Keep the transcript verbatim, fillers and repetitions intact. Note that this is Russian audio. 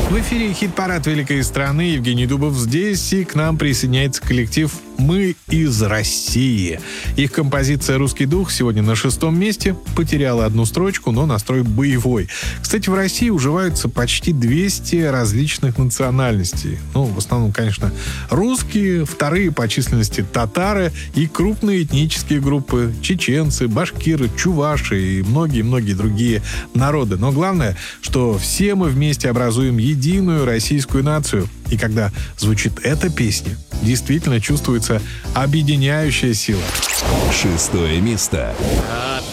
В эфире хит-парад великой страны. Евгений Дубов здесь, и к нам присоединяется коллектив «Мы из России». Их композиция «Русский дух» сегодня на шестом месте. Потеряла одну строчку, но настрой боевой. Кстати, в России уживаются почти двести различных национальностей. Ну, в основном, конечно, русские, вторые по численности татары и крупные этнические группы — чеченцы, башкиры, чуваши и многие-многие другие народы. Но главное, что все мы вместе образуем единую российскую нацию. И когда звучит эта песня, действительно чувствуется объединяющая сила. Шестое место.